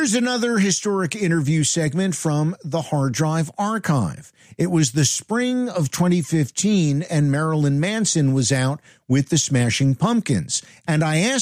Here's another historic interview segment from the Hard Drive Archive. It was the spring of 2015, and Marilyn Manson was out with the Smashing Pumpkins. And I asked